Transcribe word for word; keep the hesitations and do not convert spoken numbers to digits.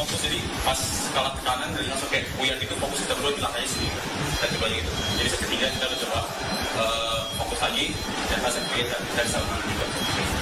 fokus, jadi pas kalah tekanan dari langsung kayak buyar gitu, fokus kita berdua bilang aja sih dan coba gitu. Jadi set ketiga kita udah coba uh, fokus lagi dan pas ketiga kita bisa menang juga.